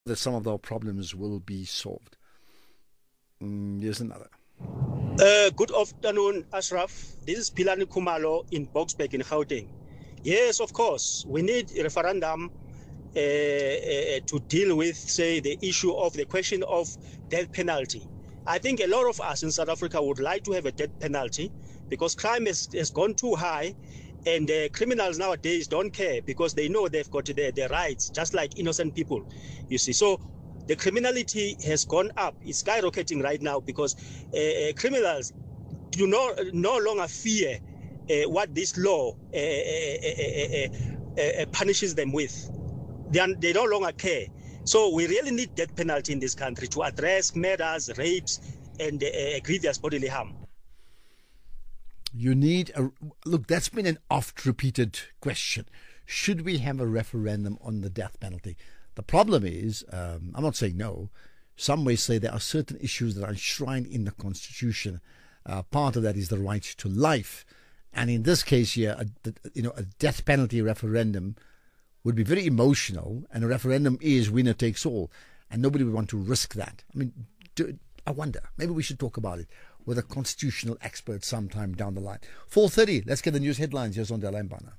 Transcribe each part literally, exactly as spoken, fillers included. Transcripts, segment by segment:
that some of our problems will be solved. Mm, here's another. Uh, good afternoon, Ashraf. This is Pilani Kumalo in Boksburg in Gauteng. Yes, of course, we need a referendum uh, uh, to deal with, say, the issue of the question of death penalty. I think a lot of us in South Africa would like to have a death penalty because crime has, has gone too high, and uh, criminals nowadays don't care because they know they've got their, their rights, just like innocent people, you see. So the criminality has gone up. It's skyrocketing right now because uh, uh, criminals do not no longer fear uh, what this law uh, uh, uh, uh, uh, punishes them with. They, are, they no longer care. So we really need death penalty in this country to address murders, rapes, and uh, grievous bodily harm. You need a look. That's been an oft-repeated question. Should we have a referendum on the death penalty? The problem is, um, I'm not saying no. Some may say there are certain issues that are enshrined in the Constitution. Uh, part of that is the right to life, and in this case here, a, you know, a death penalty referendum would be very emotional, and a referendum is winner takes all, and nobody would want to risk that. I mean, do, I wonder. Maybe we should talk about it with a constitutional expert sometime down the line. four thirty. Let's get the news headlines. Here's on Dela Mbana.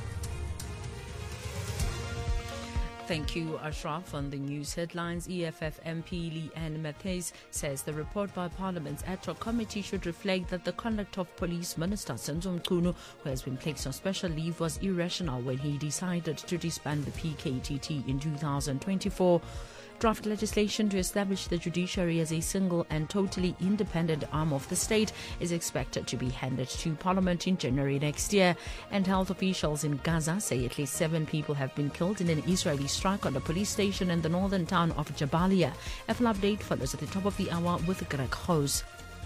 Thank you, Ashraf. On the news headlines, E F F M P Leanne Matthys says the report by Parliament's ad hoc committee should reflect that the conduct of Police Minister Senzo Mchunu, who has been placed on special leave, was irrational when he decided to disband the P K T T in two thousand twenty-four. Draft legislation to establish the judiciary as a single and totally independent arm of the state is expected to be handed to Parliament in January next year. And health officials in Gaza say at least seven people have been killed in an Israeli strike on a police station in the northern town of Jabalia. A full update follows at the top of the hour with Greg Hose.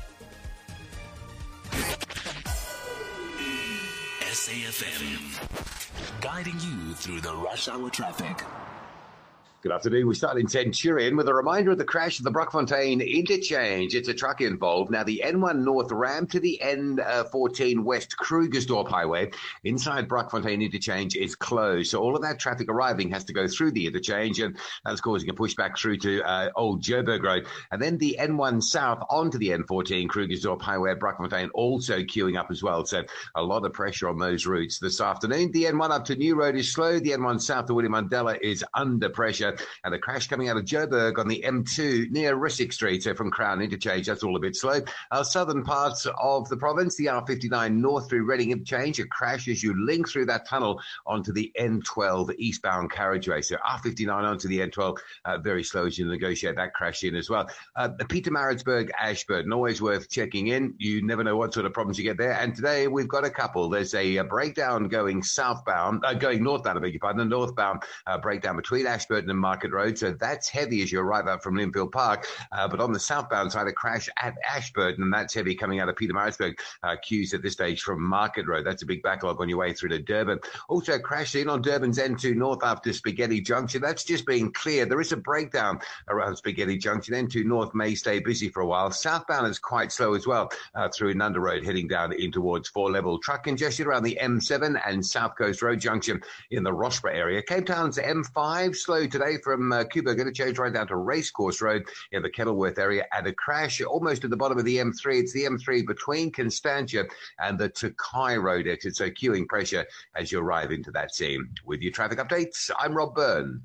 S A F M, guiding you through the rush hour traffic. Good afternoon. We start in Centurion with a reminder of the crash of the Brockfontein interchange. It's a truck involved. Now, the N one North ramp to the N fourteen West Krugersdorp Highway inside Brockfontein interchange is closed. So all of that traffic arriving has to go through the interchange, and that's causing a pushback through to uh, Old Joburg Road. And then the N one South onto the N fourteen Krugersdorp Highway at Brockfontein also queuing up as well. So a lot of pressure on those routes this afternoon. The N one up to New Road is slow. The N one South to William Mandela is under pressure. And a crash coming out of Joburg on the M two near Risick Street. So from Crown Interchange, that's all a bit slow. Our southern parts of the province, the R fifty-nine north through Reading Interchange, a crash as you link through that tunnel onto the N twelve eastbound carriageway. So R fifty-nine onto the N twelve, uh, very slow as you negotiate that crash in as well. Uh, Pietermaritzburg, Ashburton, always worth checking in. You never know what sort of problems you get there. And today we've got a couple. There's a, a breakdown going southbound, uh, going northbound, I beg your pardon, northbound uh, breakdown between Ashburton and Market Road. So that's heavy as you arrive out from Linfield Park. Uh, but on the southbound side, a crash at Ashburton, and that's heavy coming out of Pietermaritzburg. Uh, queues at this stage from Market Road. That's a big backlog on your way through to Durban. Also a crash in on Durban's N two North after Spaghetti Junction. That's just being cleared. There is a breakdown around Spaghetti Junction. N two North may stay busy for a while. Southbound is quite slow as well uh, through Nunda Road, heading down in towards four level. Truck congestion around the M seven and South Coast Road Junction in the Rossborough area. Cape Town's M five slow today from uh, Cuba, going to change right down to Racecourse Road in the Kenilworth area, and a crash almost at the bottom of the M three. It's the M three between Constantia and the Tokai Road exit, so queuing pressure as you arrive into that scene. With your traffic updates, I'm Rob Byrne.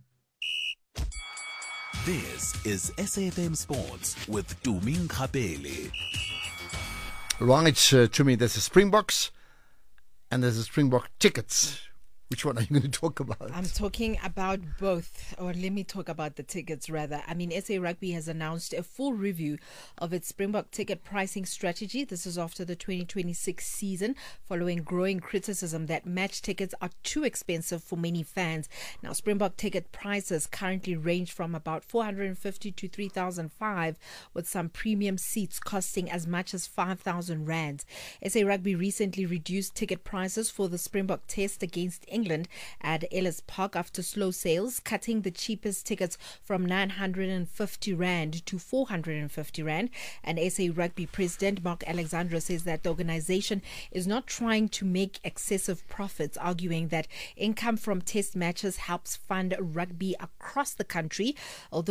This is S A F M Sports with Tumi Nkgapele. Right, uh, to me, there's a Springboks and there's a Springbok tickets. Which one are you going to talk about? I'm talking about both, or let me talk about the tickets rather. I mean, S A Rugby has announced a full review of its Springbok ticket pricing strategy. This is after the twenty twenty-six season, following growing criticism that match tickets are too expensive for many fans. Now, Springbok ticket prices currently range from about four hundred fifty to three thousand five, with some premium seats costing as much as five thousand rands. S A Rugby recently reduced ticket prices for the Springbok test against England England at Ellis Park after slow sales, cutting the cheapest tickets from nine hundred fifty rand to four hundred fifty rand. And S A Rugby President Mark Alexandra says that the organisation is not trying to make excessive profits, arguing that income from test matches helps fund rugby across the country. Although